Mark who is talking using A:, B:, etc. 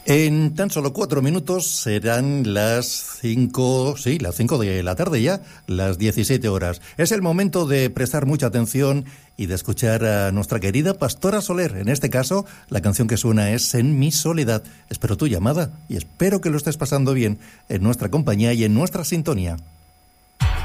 A: En tan solo 4 minutos serán las 5 de la tarde ya, las 17 horas. Es el momento de prestar mucha atención y de escuchar a nuestra querida Pastora Soler. En este caso, la canción que suena es En mi soledad. Espero tu llamada y espero que lo estés pasando bien en nuestra compañía y en nuestra sintonía.